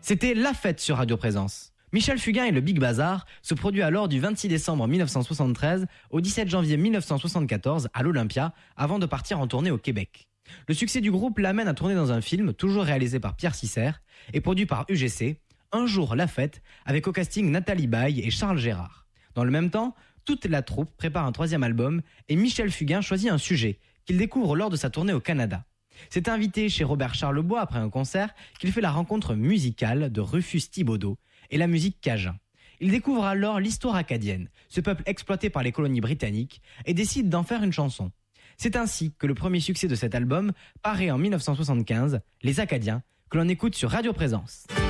C'était La Fête sur Radio Présence. Michel Fugain et le Big Bazar se produit alors du 26 décembre 1973 au 17 janvier 1974 à l'Olympia avant de partir en tournée au Québec. Le succès du groupe l'amène à tourner dans un film toujours réalisé par Pierre Sisser et produit par UGC, Un jour la fête, avec au casting Nathalie Baye et Charles Gérard. Dans le même temps, toute la troupe prépare un troisième album et Michel Fugain choisit un sujet qu'il découvre lors de sa tournée au Canada. C'est invité chez Robert Charlebois après un concert qu'il fait la rencontre musicale de Rufus Thibaudeau et la musique cajun. Il découvre alors l'histoire acadienne, ce peuple exploité par les colonies britanniques, et décide d'en faire une chanson. C'est ainsi que le premier succès de cet album paraît en 1975, Les Acadiens, que l'on écoute sur Radio Présence.